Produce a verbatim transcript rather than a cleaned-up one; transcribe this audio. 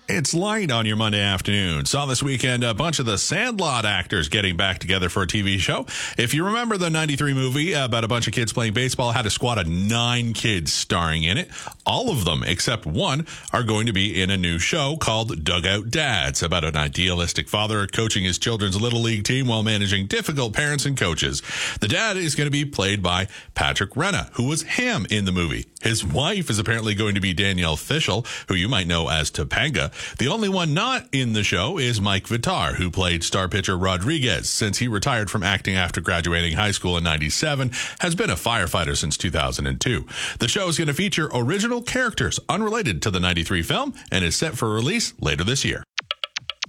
It's light on your Monday afternoon. Saw this weekend a bunch of the Sandlot actors getting back together for a T V show. If you remember the ninety-three movie about a bunch of kids playing baseball, had a squad of nine kids starring in it. All of them, except one, are going to be in a new show called Dugout Dads, about an idealistic father coaching his children's little league team while managing difficult parents and coaches. The dad is going to be played by Patrick Renna, who was Ham in the movie. His wife is apparently going to be Danielle Fishel, who you might know as Topanga. The only one not in the show is Mike Vitar, who played star pitcher Rodriguez. Since he retired from acting after graduating high school in ninety-seven, has been a firefighter since two thousand two. The show is going to feature original characters unrelated to the ninety-three film and is set for release later this year.